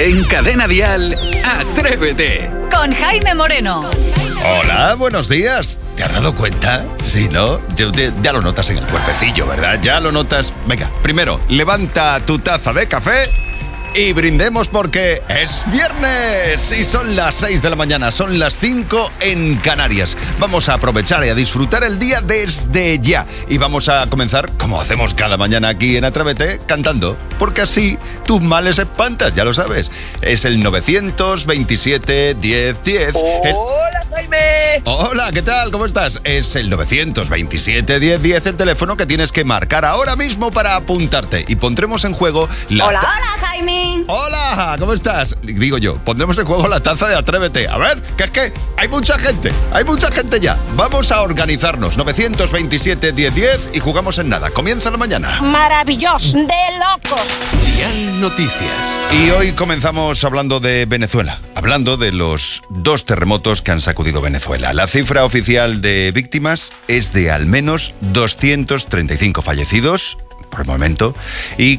En Cadena Dial, Atrévete. Con Jaime Moreno. Hola, buenos días. ¿Te has dado cuenta? Sí, ¿no? Ya lo notas en el cuerpecillo, ¿verdad? Ya lo notas. Venga, primero, levanta tu taza de café y brindemos porque es viernes y son las 6 de la mañana, son las 5 en Canarias. Vamos a aprovechar y a disfrutar el día desde ya. Y vamos a comenzar, como hacemos cada mañana aquí en Atrévete, cantando. Porque así tus males espantas, ya lo sabes. Es el 927 10 10. ¡Hola, Jaime! Hola, ¿qué tal? ¿Cómo estás? Es el 927 10 10 el teléfono que tienes que marcar ahora mismo para apuntarte. Y pondremos en juego la... Hola, Jaime. Hola, ¿cómo estás? Digo yo, pondremos en juego la taza de Atrévete. A ver, que es que hay mucha gente ya. Vamos a organizarnos. 927 10 10 y jugamos en nada. Comienza la mañana. Maravilloso, de locos. Dial Noticias. Y hoy comenzamos hablando de Venezuela, hablando de los 2 terremotos que han sacudido Venezuela. La cifra oficial de víctimas es de al menos 235 fallecidos por el momento y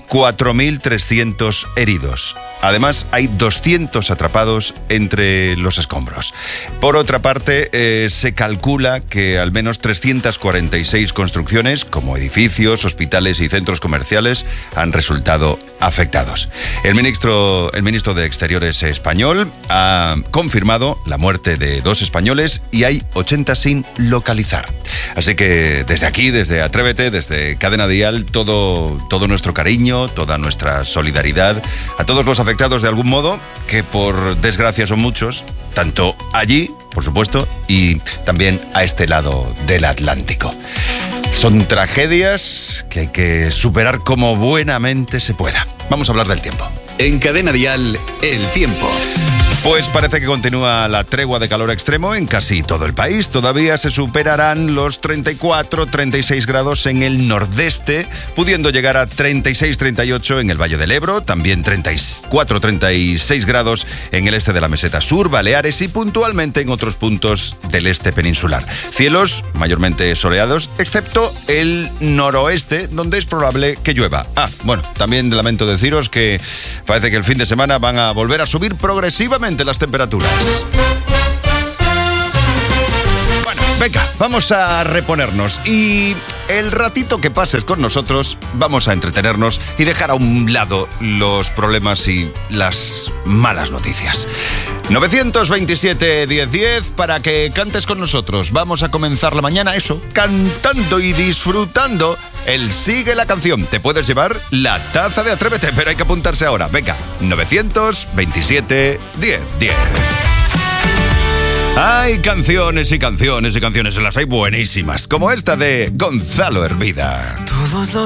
4.300 heridos. Además, hay 200 atrapados entre los escombros. Por otra parte, se calcula que al menos 346 construcciones, como edificios, hospitales y centros comerciales, han resultado afectados. El ministro de Exteriores español ha confirmado la muerte de 2 españoles y hay 80 sin localizar. Así que desde aquí, desde Atrévete, desde Cadena Dial, todo nuestro cariño, toda nuestra solidaridad a todos los afectados de algún modo, que por desgracia son muchos, tanto allí, por supuesto, y también a este lado del Atlántico. Son tragedias que hay que superar como buenamente se pueda. Vamos a hablar del tiempo. En Cadena Dial, el tiempo. Pues parece que continúa la tregua de calor extremo en casi todo el país. Todavía se superarán los 34-36 grados en el nordeste, pudiendo llegar a 36-38 en el Valle del Ebro, también 34-36 grados en el este de la meseta sur, Baleares y puntualmente en otros puntos del este peninsular. Cielos mayormente soleados, excepto el noroeste, donde es probable que llueva. Bueno, también lamento deciros que parece que el fin de semana van a volver a subir progresivamente las temperaturas. Bueno, venga, vamos a reponernos y el ratito que pases con nosotros vamos a entretenernos y dejar a un lado los problemas y las malas noticias. 927 10 10 para que cantes con nosotros. Vamos a comenzar la mañana cantando y disfrutando el Sigue la Canción. Te puedes llevar la taza de Atrévete, pero hay que apuntarse ahora. Venga, 927 10 10. Hay canciones y canciones y canciones, las hay buenísimas, como esta de Gonzalo Hervida. Todos los